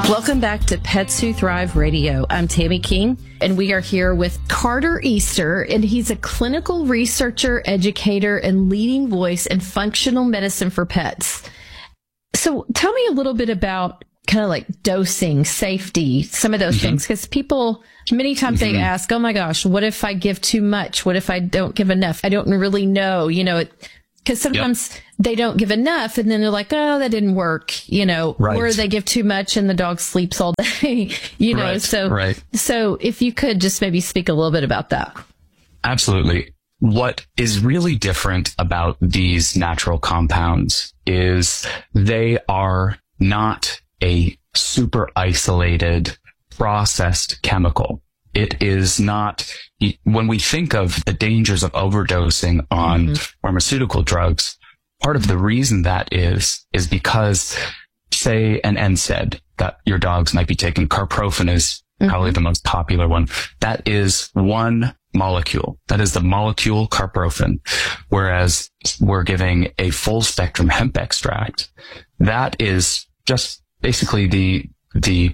Welcome back to Pets Who Thrive Radio. I'm Tammy King, and we are here with Carter Easter, and he's a clinical researcher, educator, and leading voice in functional medicine for pets. So tell me a little bit about kind of like dosing, safety, some of those things, because people, many times they ask, oh my gosh, what if I give too much? What if I don't give enough? I don't really know, because sometimes they don't give enough and then they're like, oh, that didn't work, or they give too much and the dog sleeps all day, So if you could just maybe speak a little bit about that. Absolutely. What is really different about these natural compounds is they are not a super isolated processed chemical. It is not, when we think of the dangers of overdosing on pharmaceutical drugs, part of the reason that is because, say, an NSAID that your dogs might be taking, carprofen is probably the most popular one. That is one molecule. That is the molecule carprofen. Whereas we're giving a full spectrum hemp extract. That is just basically the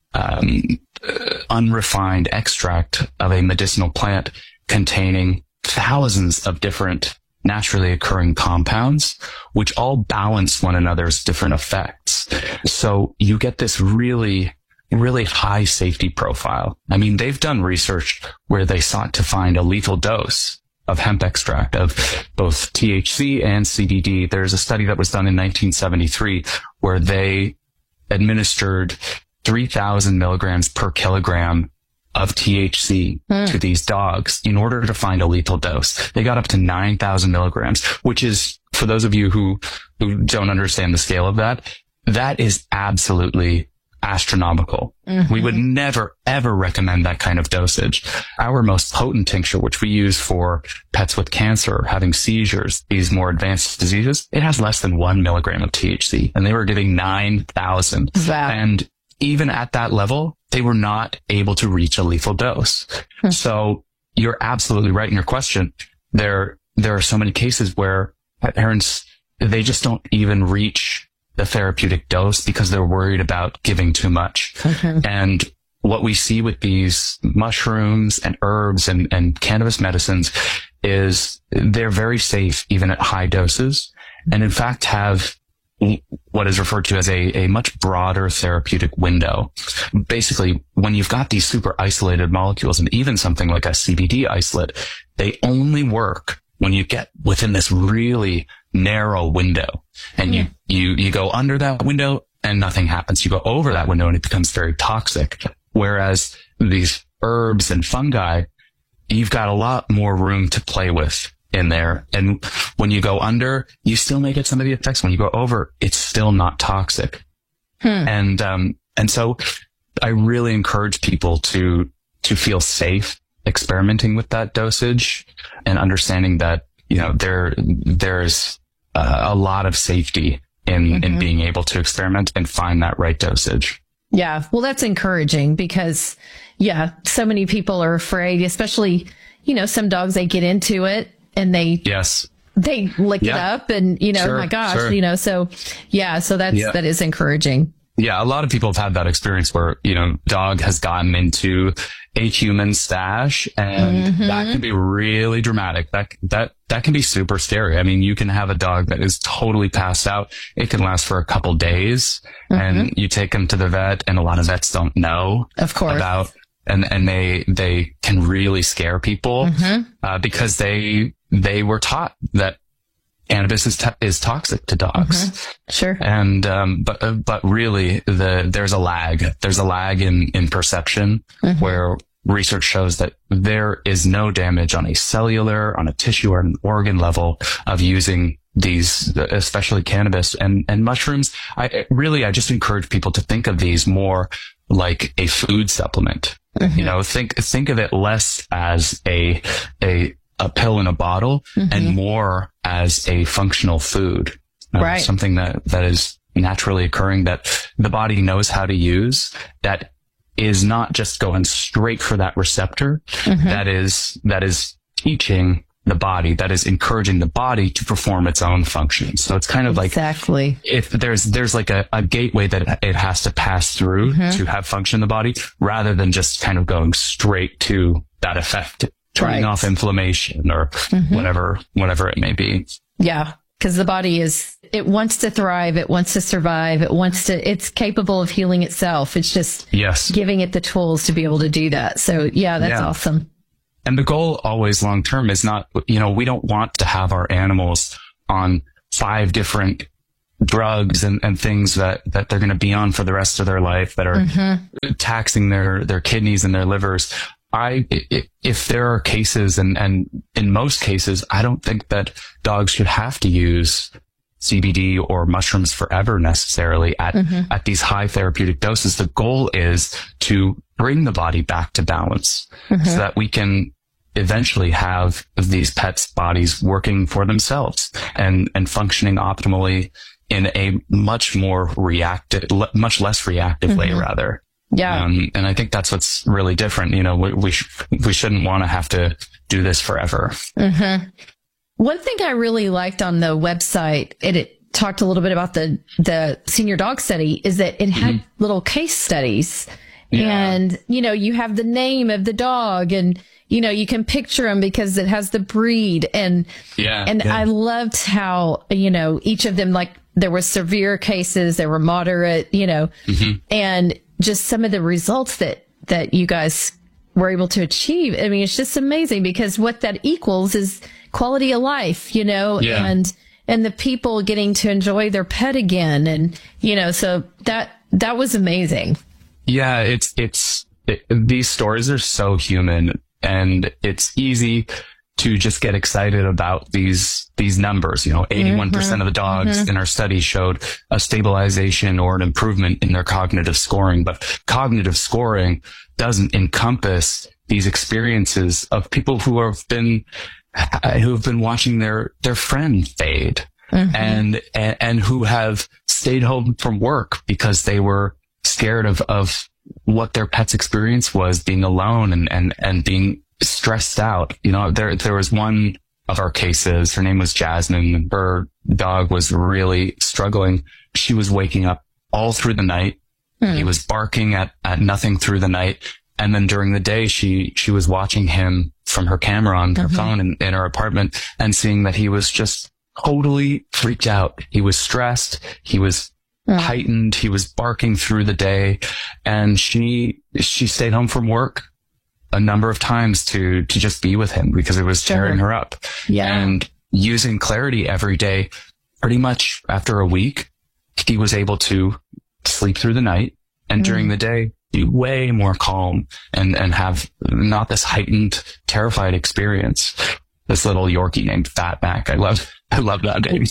unrefined extract of a medicinal plant containing thousands of different naturally occurring compounds, which all balance one another's different effects. So you get this really, really high safety profile. I mean, they've done research where they sought to find a lethal dose of hemp extract of both THC and CBD. There's a study that was done in 1973 where they administered 3,000 milligrams per kilogram of THC to these dogs in order to find a lethal dose. They got up to 9,000 milligrams, which is, for those of you who don't understand the scale of that, that is absolutely astronomical. We would never, ever recommend that kind of dosage. Our most potent tincture, which we use for pets with cancer, having seizures, these more advanced diseases, it has less than 1 milligram of THC, and they were giving 9,000. And even at that level, they were not able to reach a lethal dose. So you're absolutely right in your question. There are so many cases where pet parents, they just don't even reach the therapeutic dose because they're worried about giving too much. And what we see with these mushrooms and herbs and cannabis medicines is they're very safe even at high doses, and in fact have what is referred to as a much broader therapeutic window. Basically, when you've got these super isolated molecules, and even something like a CBD isolate, they only work when you get within this really narrow window. And you go under that window and nothing happens. You go over that window and it becomes very toxic. Whereas these herbs and fungi, you've got a lot more room to play with in there. And when you go under, you still may get some of the effects. When you go over, it's still not toxic. And so I really encourage people to feel safe experimenting with that dosage and understanding that, there's a lot of safety in being able to experiment and find that right dosage. Yeah. Well, that's encouraging because, so many people are afraid, especially, some dogs, they get into it and they lick it up and, oh my gosh, so that is encouraging. Yeah. A lot of people have had that experience where, dog has gotten into a human stash and that can be really dramatic. That can be super scary. I mean, you can have a dog that is totally passed out. It can last for a couple days and you take them to the vet, and a lot of vets don't know about, and they can really scare people, because they were taught that cannabis is toxic to dogs. Sure. And, but really there's a lag. There's a lag in perception where research shows that there is no damage on a cellular, on a tissue or an organ level of using these, especially cannabis and mushrooms. I just encourage people to think of these more like a food supplement. Think of it less as a pill in a bottle and more as a functional food, something that is naturally occurring, that the body knows how to use, that is not just going straight for that receptor, that is teaching the body, that is encouraging the body to perform its own functions. So it's kind of exactly. like if there's like a gateway that it has to pass through to have function in the body, rather than just kind of going straight to that effect, turning off inflammation or whatever it may be. Yeah. Because the body it wants to thrive. It wants to survive. It's capable of healing itself. It's just giving it the tools to be able to do that. So that's awesome. And the goal always long term is not, we don't want to have our animals on 5 different drugs and things that they're going to be on for the rest of their life that are taxing their kidneys and their livers. If there are cases, and in most cases, I don't think that dogs should have to use CBD or mushrooms forever necessarily at these high therapeutic doses. The goal is to bring the body back to balance so that we can eventually have these pets' bodies working for themselves and functioning optimally in a much less reactive way, rather. Yeah. And I think that's what's really different. We shouldn't want to have to do this forever. One thing I really liked on the website, it talked a little bit about the senior dog study, is that it had little case studies and, you have the name of the dog and, you can picture them because it has the breed. And I loved how, each of them, like there were severe cases, there were moderate, and just some of the results that you guys were able to achieve. I mean, it's just amazing because what that equals is quality of life, and the people getting to enjoy their pet again. And, so that was amazing. Yeah. These stories are so human, and it's easy to just get excited about these numbers. 81% of the dogs in our study showed a stabilization or an improvement in their cognitive scoring. But cognitive scoring doesn't encompass these experiences of people who have been watching their friend fade and who have stayed home from work because they were scared of what their pet's experience was, being alone and being stressed out. There was one of our cases, her name was Jasmine. Her dog was really struggling. She was waking up all through the night. He was barking at nothing through the night. And then during the day, she was watching him from her camera on her phone in her apartment and seeing that he was just totally freaked out. He was stressed. He was heightened. He was barking through the day, and she stayed home from work a number of times to just be with him because it was tearing her up. Yeah. And using Clarity every day, pretty much after a week, he was able to sleep through the night and during the day be way more calm and have not this heightened, terrified experience. This little Yorkie named Fatback. I love that name.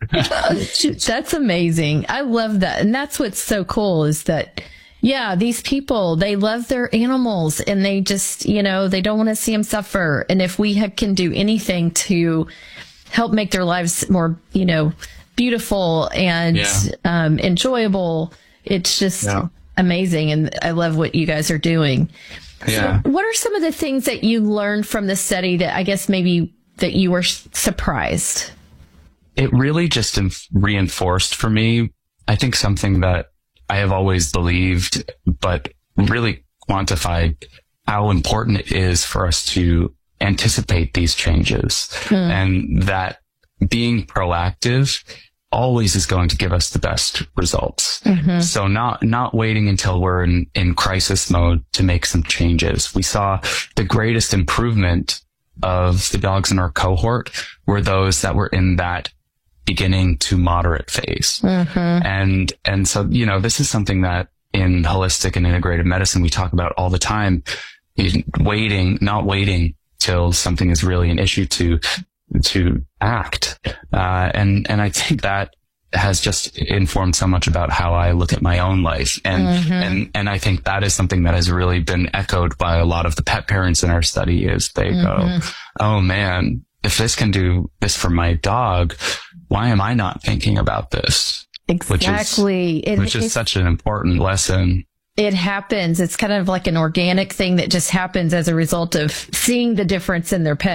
That's amazing. I love that. And that's what's so cool is that, these people, they love their animals and they just, they don't want to see them suffer. And if we can do anything to help make their lives more, beautiful and enjoyable, it's just amazing. And I love what you guys are doing. Yeah. So what are some of the things that you learned from the study that I guess maybe that you were surprised? It really just reinforced for me, I think, something that I have always believed, but really quantified how important it is for us to anticipate these changes and that being proactive always is going to give us the best results. So not waiting until we're in crisis mode to make some changes. We saw the greatest improvement of the dogs in our cohort were those that were in that beginning to moderate phase. And so, this is something that in holistic and integrative medicine, we talk about all the time, not waiting till something is really an issue to act. And I think that has just informed so much about how I look at my own life. And I think that is something that has really been echoed by a lot of the pet parents in our study is they go, oh man, if this can do this for my dog, why am I not thinking about this? Exactly. Which is such an important lesson. It happens. It's kind of like an organic thing that just happens as a result of seeing the difference in their pet.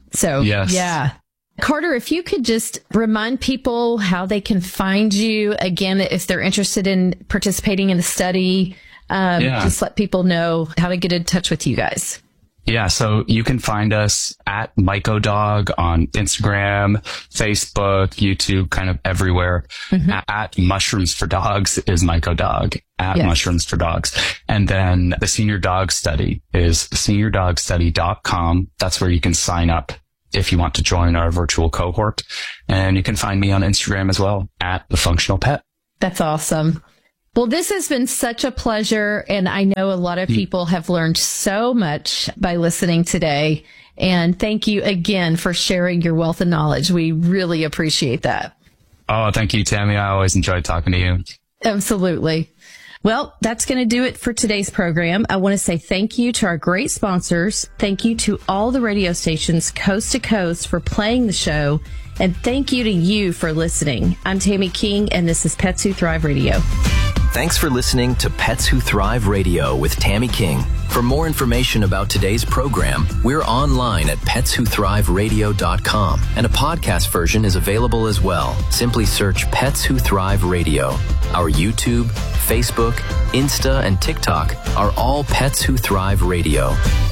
So, yes. Yeah. Carter, if you could just remind people how they can find you again, if they're interested in participating in the study, just let people know how to get in touch with you guys. Yeah, so you can find us at MycoDog on Instagram, Facebook, YouTube, kind of everywhere. At Mushrooms for Dogs is MycoDog, at Mushrooms for Dogs. And then the Senior Dog Study is seniordogstudy.com. That's where you can sign up if you want to join our virtual cohort. And you can find me on Instagram as well, at The Functional Pet. That's awesome. Well, this has been such a pleasure, and I know a lot of people have learned so much by listening today. And thank you again for sharing your wealth of knowledge. We really appreciate that. Oh, thank you, Tammy. I always enjoy talking to you. Absolutely. Well, that's going to do it for today's program. I want to say thank you to our great sponsors. Thank you to all the radio stations coast to coast for playing the show. And thank you to you for listening. I'm Tammy King, and this is Pets Who Thrive Radio. Thanks for listening to Pets Who Thrive Radio with Tammy King. For more information about today's program, we're online at petswhothriveradio.com, and a podcast version is available as well. Simply search Pets Who Thrive Radio. Our YouTube, Facebook, Insta, and TikTok are all Pets Who Thrive Radio.